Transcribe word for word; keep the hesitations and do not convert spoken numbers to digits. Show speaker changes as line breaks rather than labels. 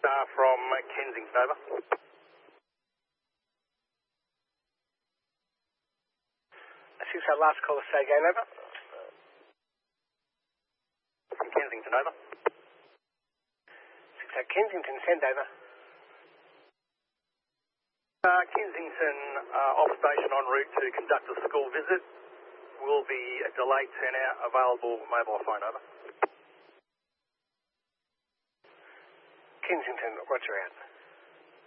Uh, from Kensington, over.
Six eight last call, say again, over.
From Kensington, over.
Six eight Kensington, send over.
Uh, Kensington uh, off station en route to conduct a school visit. Will be a delayed ten hour available mobile phone, over.
Kensington, roger out.